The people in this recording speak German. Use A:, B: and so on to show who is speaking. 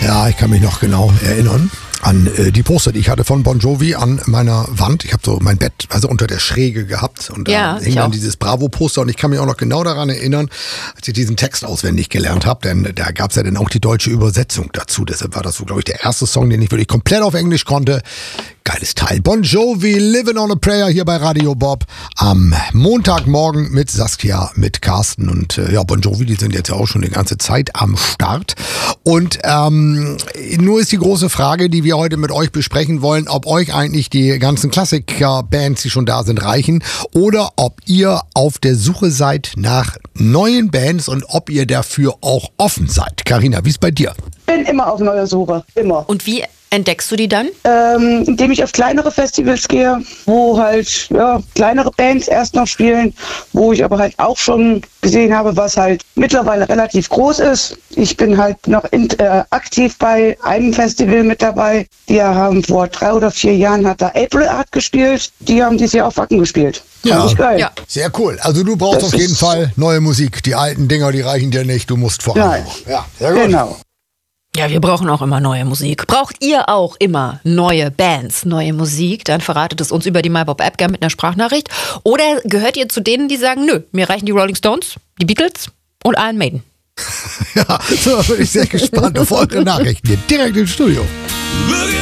A: Ja, ich kann mich noch genau erinnern an die Poster, die ich hatte von Bon Jovi an meiner Wand. Ich habe so mein Bett unter der Schräge gehabt und da hing dann dieses Bravo-Poster und ich kann mich auch noch genau daran erinnern, als ich diesen Text auswendig gelernt habe, denn da gab es ja dann auch die deutsche Übersetzung dazu. Deshalb war das so, glaube ich, der erste Song, den ich wirklich komplett auf Englisch konnte. Geiles Teil. Bon Jovi, Living on a Prayer hier bei Radio Bob am Montagmorgen mit Saskia, mit Carsten und Bon Jovi, die sind jetzt ja auch schon die ganze Zeit am Start. Und nur ist die große Frage, die wir heute mit euch besprechen wollen, ob euch eigentlich die ganzen Klassiker-Bands, die schon da sind, reichen oder ob ihr auf der Suche seid nach neuen Bands und ob ihr dafür auch offen seid. Carina, wie ist bei dir?
B: Ich bin immer auf neue Suche, immer.
C: Und wie entdeckst du die dann?
B: Indem ich auf kleinere Festivals gehe, wo halt kleinere Bands erst noch spielen, wo ich aber halt auch schon gesehen habe, was halt mittlerweile relativ groß ist. Ich bin halt noch aktiv bei einem Festival mit dabei. Die haben vor 3 oder 4 Jahren hat da April Art gespielt. Die haben dieses Jahr auf Wacken gespielt.
A: Ja,
B: geil.
A: Ja, sehr cool. Also du brauchst auf jeden Fall neue Musik. Die alten Dinger, die reichen dir nicht. Du musst voran.
B: Nein.
A: Ja, sehr gut.
B: Genau.
C: Ja, wir brauchen auch immer neue Musik. Braucht ihr auch immer neue Bands, neue Musik? Dann verratet es uns über die MyBob-App gerne mit einer Sprachnachricht. Oder gehört ihr zu denen, die sagen, nö, mir reichen die Rolling Stones, die Beatles und Iron Maiden?
A: Ja, so bin ich sehr gespannt auf eure Nachrichten hier direkt im Studio.